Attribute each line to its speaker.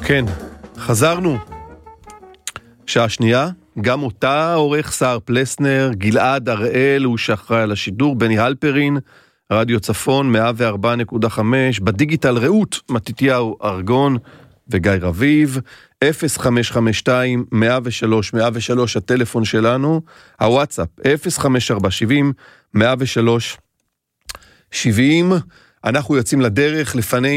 Speaker 1: כן, חזרנו. שעה שנייה, גם אותה עורך שר פלסנר, גלעד הראל, הוא שאחראי על השידור, בני הלפרין, רדיו צפון 104.5, בדיגיטל רעות, מתיתיהו ארגון וגיא רביב, 0552 103 103 הטלפון שלנו, הוואטסאפ 0547 103 70. אנחנו יוצאים לדרך לפני